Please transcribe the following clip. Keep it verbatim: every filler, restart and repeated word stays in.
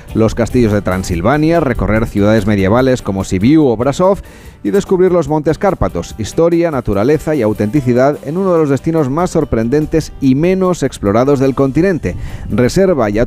los castillos de Transilvania, recorrer ciudades medievales como Sibiu o Brasov y descubrir los Montes Cárpatos, historia, naturaleza y autenticidad en uno de los destinos más sorprendentes y menos explorados del continente. Reserva ya